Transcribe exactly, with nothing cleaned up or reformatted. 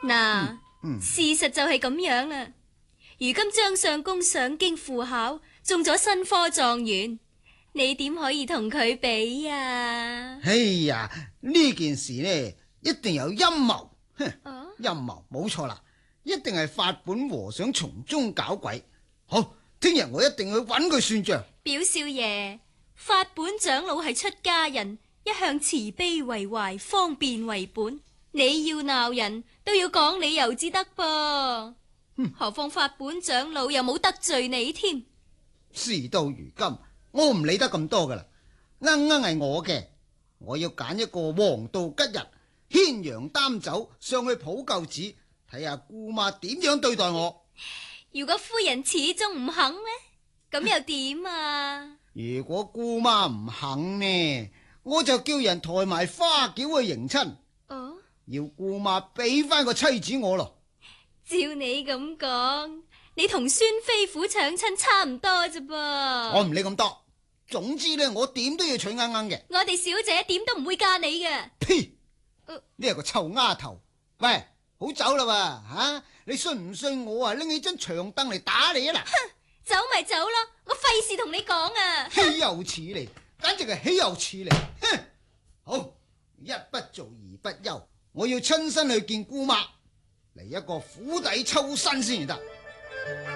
嗱， 嗯嗯、 事實就係咁樣啦。如今張相公上京赴考，中咗新科狀元，你點可以同佢比啊？ 哎呀，呢件事呢，一定有陰謀。哼， 啊、 陰謀冇錯啦，一定係法本和尚從中搞鬼。好，聽日我一定去揾佢算賬。 表少爺，法本長老係出家人，一向慈悲為懷，方便為本。你要鬧人都要講理由至得噃。 哼， 何況法本長老又冇得罪你添。 事到如今，我唔理得咁多噶啦，啱啱係我嘅，我要揀一個黃道吉日，牽羊擔酒上去普救寺，睇下姑媽點樣對待我。 如果夫人始終唔肯呢，咁又點啊？ 如果姑媽唔肯呢，我就叫人抬埋花轎去迎親。 哦， 要姑媽俾翻個妻子我咯。 照你咁講，你同孫飛虎搶親差唔多啫噃。 我唔理咁多，總之呢，我點都要娶啱啱嘅。 我哋小姐點都唔會嫁你嘅。 呸！ 呃呢係個臭丫頭。喂，好走啦喎，吓、啊、你信唔信我啊拎起張長凳嚟打你啊嗱？ 哼，走咪走咯，我費事同你講啊。 豈有此理，簡直係豈有此理。哼！好，一不做二不休，我要親身去見姑媽，嚟一個釜底抽薪先至得。